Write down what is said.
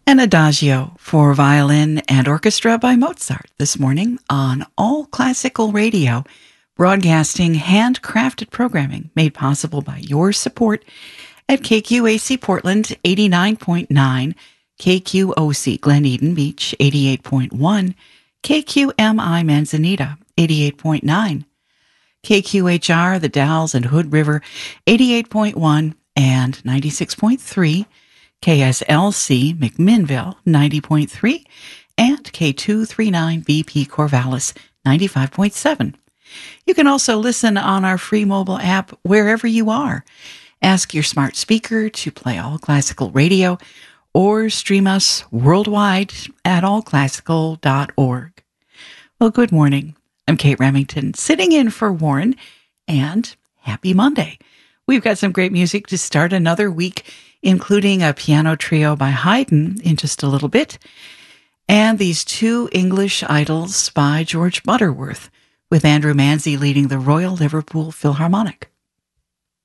An Adagio for violin and orchestra by Mozart this morning on All Classical Radio, broadcasting handcrafted programming made possible by your support at KQAC Portland 89.9, KQOC Glen Eden Beach 88.1, KQMI Manzanita 88.9, KQHR The Dalles and Hood River 88.1 and 96.3, KSLC McMinnville 90.3, and K239BP Corvallis 95.7. You can also listen on our free mobile app wherever you are. Ask your smart speaker to play All Classical Radio or stream us worldwide at allclassical.org. Well, good morning. I'm Kate Remington, sitting in for Warren, and happy Monday. We've got some great music to start another week, including a piano trio by Haydn in just a little bit, and these two English idols by George Butterworth, with Andrew Manzi leading the Royal Liverpool Philharmonic.